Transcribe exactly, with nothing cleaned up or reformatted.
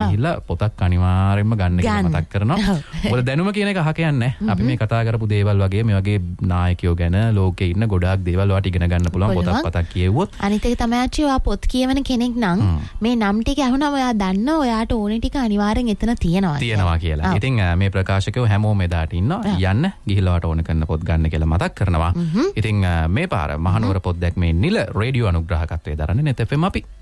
ගිහිල්ලා පොතක් අනිවාර්යෙන්ම ගන්න කියලා මතක් කරනවා. මොකද දැනුම කියන එක අහක යන්නේ. අපි මේ කතා කරපු දේවල් වගේ මේ වගේ නායකයෝ ගැන ලෝකේ ඉන්න ගොඩාක් දේවල් ඔයාට ඉගෙන ගන්න පුළුවන් පොතක් පතක් කියවුවොත්. අනිත් එක තමයි ආච්චි ඔයා පොත් කියවන කෙනෙක් නම් මේ නම් ටික අහුනම ඔයා දන්න ඔයාට ඕනේ ටික අනිවාර්යෙන් එතන තියෙනවා. තියෙනවා කියලා. ඉතින් මේ ප්‍රකාශකයෝ හැමෝම එදාට ඉන්නවා. යන්න ගිහිල්ලා ඔයාට ඕන කරන පොත් ගන්න කියලා මතක් කරනවා. ඉතින් මේ පාර මහනුවර පොත් දැක්මේ නිල රේඩියෝ අනුග්‍රහකත්වයේ දරන්නේ නෙත් එෆ් එම් අපි.